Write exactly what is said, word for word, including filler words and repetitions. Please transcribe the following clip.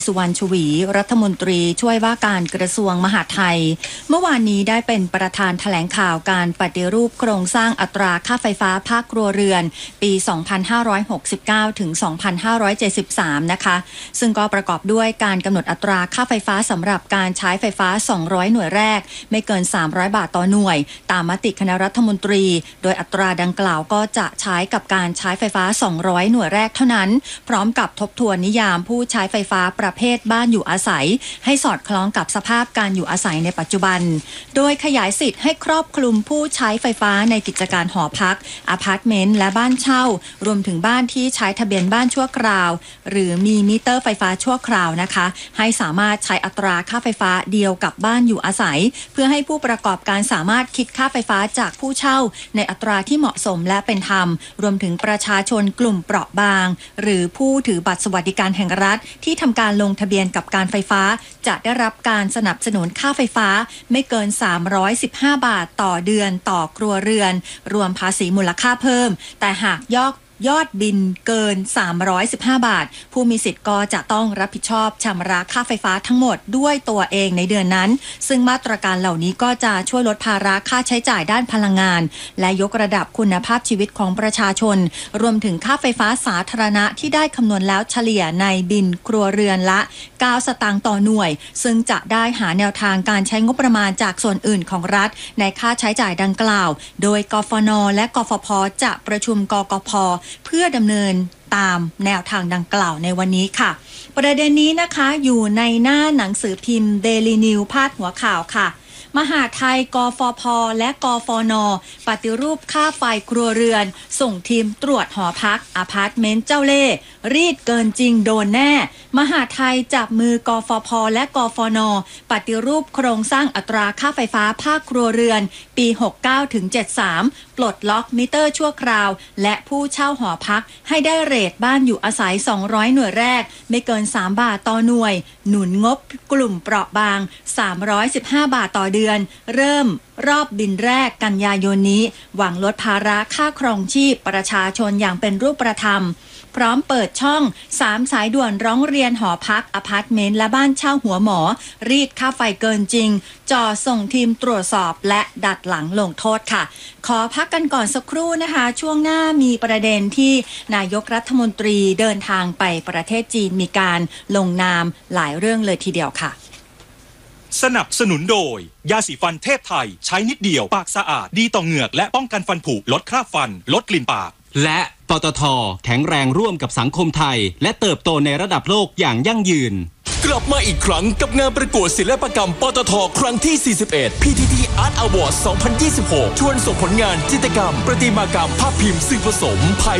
สุวรรณชวีรัฐมนตรีช่วยว่าการกระทรวงมหาดไทยเมื่อวานนี้ได้เป็นประธานแถลงข่าวการปฏิรูปโครงสร้างอัตราค่าไฟฟ้าภาคครัวเรือนปี สองพันห้าร้อยหกสิบเก้า ถึง สองพันห้าร้อยเจ็ดสิบสาม นะคะซึ่งก็ประกอบด้วยการกำหนดอัตราค่าไฟฟ้าสำหรับการใช้ไฟฟ้า สองร้อย หน่วยแรกไม่เกิน สามร้อย บาทต่อหน่วยตามมติคณะรัฐมนตรีโดยอัตราดังกล่าวก็จะใช้กับการใช้ไฟฟ้า สองร้อย หน่วยแรกเท่านั้นพร้อมกับทบทวนนิยามผู้ใช้ไฟฟ้าประเภทบ้านอยู่อาศัยให้สอดคล้องกับสภาพการอยู่อาศัยในปัจจุบันโดยขยายสิทธิ์ให้ครอบคลุมผู้ใช้ไฟฟ้าในกิจการหอพักอพาร์ตเมนต์และบ้านเช่ารวมถึงบ้านที่ใช้ทะเบียนบ้านชั่วคราวหรือมีมิเตอร์ไฟฟ้าชั่วคราวนะคะให้สามารถใช้อัตราค่าไฟฟ้าเดียวกับบ้านอยู่อาศัยเพื่อให้ผู้ประกอบการสามารถคิดค่าไฟฟ้าจากผู้เช่าในอัตราที่เหมาะสมและเป็นธรรมรวมถึงประชาชนกลุ่มเปราะบางหรือผู้ถือบัตรสวัสดิการแห่งรัฐที่ทำการลงทะเบียนกับการไฟฟ้าจะได้รับการสนับสนุนค่าไฟฟ้าไม่เกินสามร้อยสิบห้าบาทต่อเดือนต่อครัวเรือนรวมภาษีมูลค่าเพิ่มแต่หากยอดยอดบินเกินสามร้อยสิบห้าบาทผู้มีสิทธิ์ก็จะต้องรับผิดชอบชำระค่าไฟฟ้าทั้งหมดด้วยตัวเองในเดือนนั้นซึ่งมาตรการเหล่านี้ก็จะช่วยลดภาระค่าใช้จ่ายด้านพลังงานและยกระดับคุณภาพชีวิตของประชาชนรวมถึงค่าไฟฟ้าสาธารณะที่ได้คำนวณแล้วเฉลี่ยในบินครัวเรือนละเก้าสตางค์ต่อหน่วยซึ่งจะได้หาแนวทางการใช้งบประมาณจากส่วนอื่นของรัฐในค่าใช้จ่ายดังกล่าวโดยกฟน.และกฟผ.จะประชุมกกพ.เพื่อดำเนินตามแนวทางดังกล่าวในวันนี้ค่ะประเด็นนี้นะคะอยู่ในหน้าหนังสือพิมพ์ Daily News พาดหัวข่าวค่ะมหาไทยกฟผ.และกฟน.ปฏิรูปค่าไฟครัวเรือนส่งทีมตรวจหอพักอพาร์ตเมนต์เจ้าเล่ห์รีดเกินจริงโดนแน่มหาไทยจับมือกฟผ.และกฟน.ปฏิรูปโครงสร้างอัตราค่าไฟฟ้าภาคครัวเรือนปีหกสิบเก้าถึงเจ็ดสิบสามปลดล็อกมิเตอร์ชั่วคราวและผู้เช่าหอพักให้ได้เรทบ้านอยู่อาศัยสองร้อยหน่วยแรกไม่เกินสามบาทต่อหน่วยหนุนงบกลุ่มเปราะบางสามร้อยสิบห้าบาทต่อเดือนเริ่มรอบบินแรกกันยายนนี้หวังลดภาระค่าครองชีพประชาชนอย่างเป็นรูปธรรมพร้อมเปิดช่องสามสายด่วนร้องเรียนหอพักอพาร์ตเมนต์และบ้านเช่าหัวหมอรีดค่าไฟเกินจริงจ่อส่งทีมตรวจสอบและดัดหลังลงโทษค่ะขอพักกันก่อนสักครู่นะคะช่วงหน้ามีประเด็นที่นายกรัฐมนตรีเดินทางไปประเทศจีนมีการลงนามหลายเรื่องเลยทีเดียวค่ะสนับสนุนโดยยาสีฟันเทพไทยใช้นิดเดียวปากสะอาดดีต่อเหงือกและป้องกันฟันผุลดคราบฟันลดกลิ่นปากและปตท.แข็งแรงร่วมกับสังคมไทยและเติบโตในระดับโลกอย่างยั่งยืนกลับมาอีกครั้งกับงานประกวดศิลปกรรมปตท.ครั้งที่ สี่สิบเอ็ด พี ที ที Art Award สองพันยี่สิบหก ชวนส่งผลงานจิตรกรรมประติมากรรมภาพพิมพ์สื่อผสมภาย